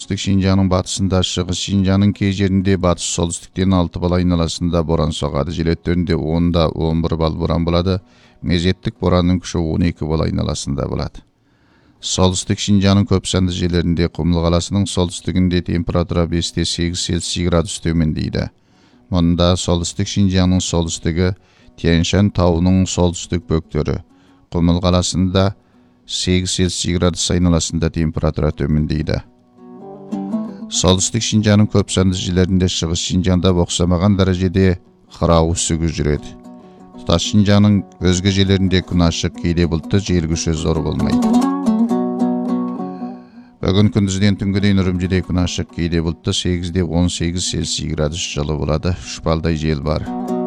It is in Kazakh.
солтүстік Шинжаңның батысында, шығыс Шинжаңның кей жерінде, батыс солтүстіктен 6 бал айналасында боран соғады. Жел өттерінде 10-11 бал боран болады. Мезеттік боранның күші 12 бал айналасында болады. Солтүстік Шинжаңның көп санды жерлерінде, Құмыл қаласының солтүстігінде температура 5-8 Цельсий градус төмендейді. Мұнда солтүстік Шинжаңның солтүстігі, Тянь-Шань тауының солтүстік бөктері, Құмыл қаласында 8 Цельсий градус айналасында температура төмендейді. Солтүстік Шинжаңның көп санды жерлерінде, шығыс Шинжаңда ұқсамаған дәрежеде қырау үсігі жүреді. Тұтас Шинжаңның өзге жерлерінде күн ашық, кейде бұлтты, жел күші зор болмайды. Бүгін күндізден түнге дейін Үрімжіде күн ашық, кейде бұлтты, 8-18 Цельсий градус жылы болады. 3 балдай жел бар.